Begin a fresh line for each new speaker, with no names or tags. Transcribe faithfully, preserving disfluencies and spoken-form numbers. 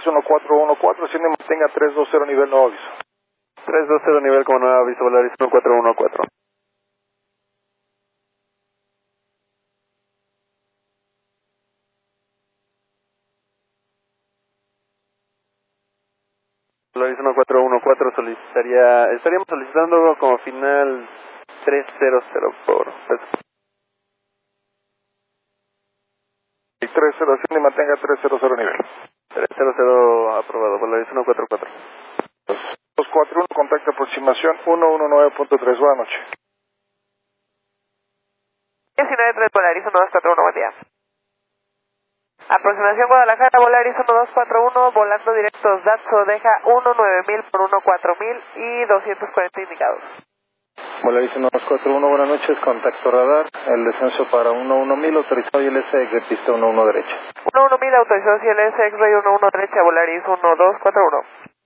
Volaris uno cuatro uno cuatro, asciende y mantenga tres dos cero nivel nuevo aviso.
tres dos cero nivel como nuevo aviso, Volaris uno cuatro uno cuatro. Volaris uno cuatro uno cuatro solicitaría, estaríamos solicitando como final tres cero cero por
Y tres cero, asciende y mantenga tres cero cero nivel.
tres cero cero aprobado, Volaris uno cuatro cuatro.
dos cuatro uno, contacto aproximación uno uno nueve punto tres, buenas noches.
diecinueve tres Volaris uno dos cuatro uno, buen día. Aproximación Guadalajara, Volaris uno dos cuatro uno, volando directos, Datso, deja uno nueve mil por uno cuatro mil y doscientos cuarenta indicados.
Volaris uno dos cuatro uno, buenas noches, contacto radar, el descenso para uno uno mil, autorizado y L S de pista uno uno derecha.
uno uno mil autorizado y L S X-Ray uno uno derecha, Volaris uno dos cuatro uno.